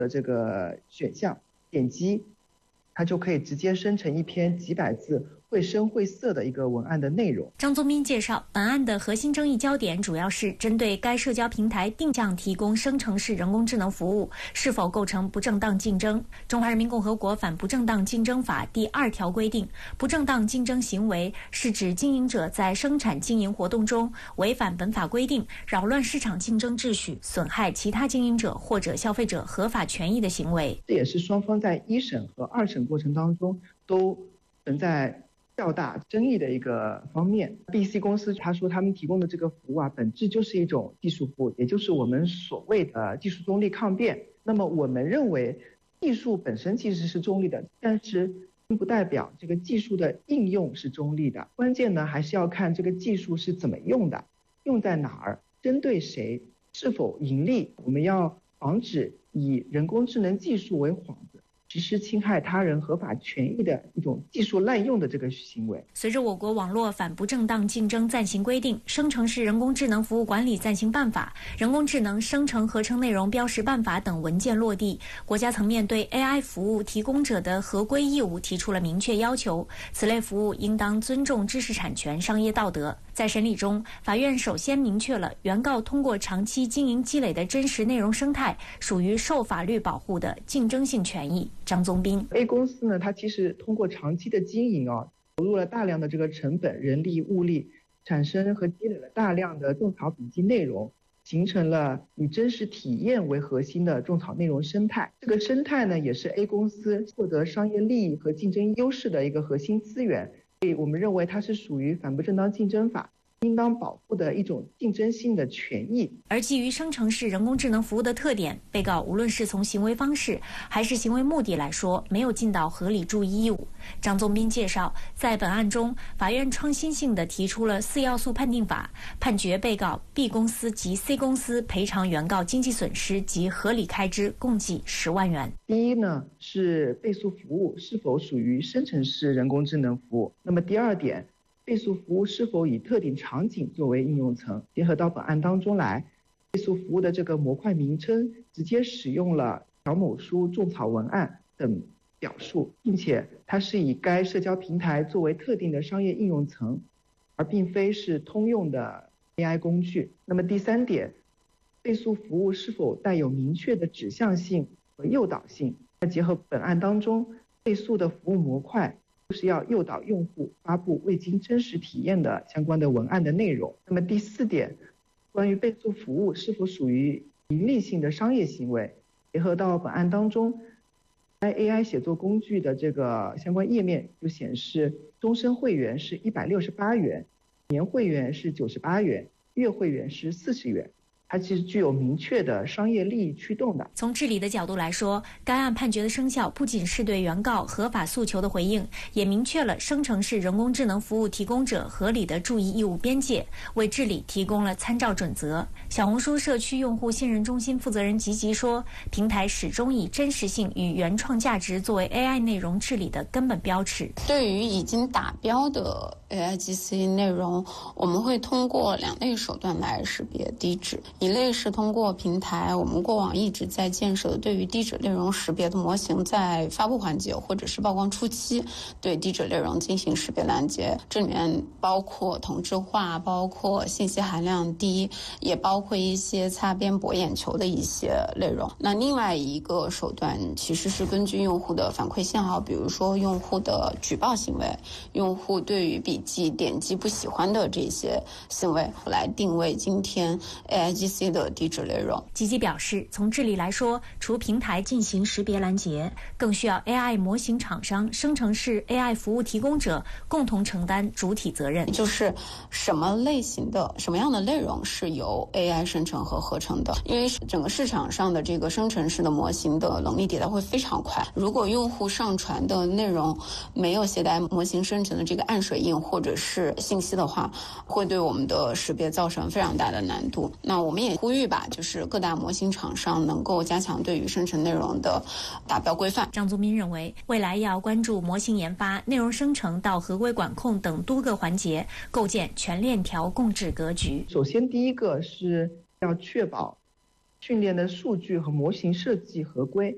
的这个选项，点击它就可以直接生成一篇几百字绘声绘色的一个文案的内容。 张宗斌介绍，本案的核心争议焦点主要是针对该社交平台定向提供生成式人工智能服务是否构成不正当竞争。中华人民共和国反不正当竞争法第2条规定，不正当竞争行为是指经营者在生产经营活动中违反本法规定，扰乱市场竞争秩序，损害其他经营者或者消费者合法权益的行为。 这也是双方在1审和2审过程当中都存在较大争议的一个方面。 BC 公司他说他们提供的这个服务本质就是一种技术服务，也就是我们所谓的技术中立抗辩。那么我们认为技术本身其实是中立的，但是并不代表这个技术的应用是中立的。关键呢还是要看这个技术是怎么用的，用在哪儿，针对谁，是否盈利。我们要防止以人工智能技术为幌子实施侵害他人合法权益的一种技术滥用的这个行为。 随着我国网络反不正当竞争暂行规定、生成式人工智能服务管理暂行办法、人工智能生成合成内容标识办法等文件落地，国家层面对 AI 服务提供者的合规义务提出了明确要求，此类服务应当尊重知识产权、商业道德。在审理中，法院首先明确了原告通过长期经营积累的真实内容生态属于受法律保护的竞争性权益。张宗斌 A 公司呢，它其实通过长期的经营投入了大量的这个成本、人力、物力，产生和积累了大量的种草笔记内容，形成了以真实体验为核心的种草内容生态。这个生态呢，也是 A 公司获得商业利益和竞争优势的一个核心资源。所以我们认为它是属于反不正当竞争法应当保护的一种竞争性的权益。 而基于生成式人工智能服务的特点，被告无论是从行为方式还是行为目的来说，没有尽到合理注意义务。张宗斌介绍，在本案中，法院创新性地提出了4要素判定法，判决被告 B 公司及 C 公司赔偿原告经济损失及合理开支共计10万元。 第一呢，是倍速服务是否属于生成式人工智能服务。那么第二点，倍速服务是否以特定场景作为应用层。结合到本案当中来，倍速服务的这个模块名称直接使用了条某书、种草文案等表述，并且它是以该社交平台作为特定的商业应用层，而并非是通用的 AI 工具。那么第三点，倍速服务是否带有明确的指向性和诱导性。那结合本案当中倍速的服务模块就是要诱导用户发布未经真实体验的相关的文案的内容。那么第四点，关于倍速服务是否属于盈利性的商业行为，结合到本案当中，该 AI 写作工具的这个相关页面就显示，终身会员是168元，年会员是98元，月会员是40元。它其实具有明确的商业利益驱动的。 从治理的角度来说，该案判决的生效不仅是对原告合法诉求的回应，也明确了生成式人工智能服务提供者合理的注意义务边界，为治理提供了参照准则。小红书社区用户信任中心负责人吉吉说，平台始终以真实性与原创价值作为 AI 内容治理的根本标尺。 对于已经达标的 AIGC 内容，我们会通过2类手段来识别低质。一类是通过平台我们过往一直在建设的对于低质内容识别的模型，在发布环节或者是曝光初期对低质内容进行识别拦截，这里面包括同质化，包括信息含量低，也包括一些擦边博眼球的一些内容。那另外一个手段其实是根据用户的反馈信号，比如说用户的举报行为，用户对于笔记点击不喜欢的这些行为，来定位今天 AIGC的低质内容。 吉吉表示，从治理来说，除平台进行识别拦截，更需要 AI 模型厂商、生成式 AI 服务提供者共同承担主体责任。 就是什么类型的、什么样的内容是由 AI 生成和合成的？因为整个市场上的这个生成式的模型的能力迭代会非常快，如果用户上传的内容没有携带模型生成的这个暗水印或者是信息的话，会对我们的识别造成非常大的难度。那我们也呼吁吧，就是各大模型厂商能够加强对于生成内容的达标规范。 张宗斌认为，未来要关注模型研发、内容生成到合规管控等多个环节，构建全链条共治格局。 首先，第一个是要确保训练的数据和模型设计合规。